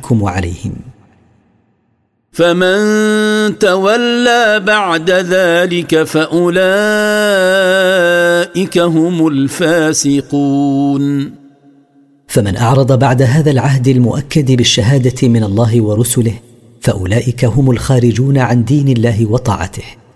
يحكم عليهم. فمن تولى بعد ذلك فأولئك هم الفاسقون. فمن أعرض بعد هذا العهد المؤكد بالشهادة من الله ورسله فأولئك هم الخارجون عن دين الله وطاعته.